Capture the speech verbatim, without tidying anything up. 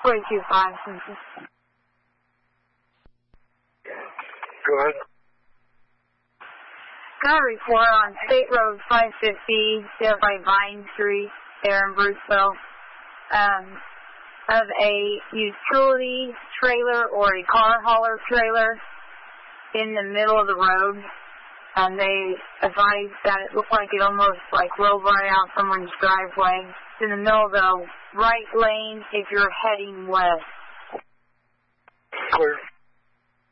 forty-two five. Go ahead. Got a report on State Road five fifty, there by Vine Street, there in Bruceville, um, of a utility trailer or a car hauler trailer in the middle of the road. And they advised that it looked like it almost like rolled right out someone's driveway. It's in the middle of the right lane if you're heading west. Clear.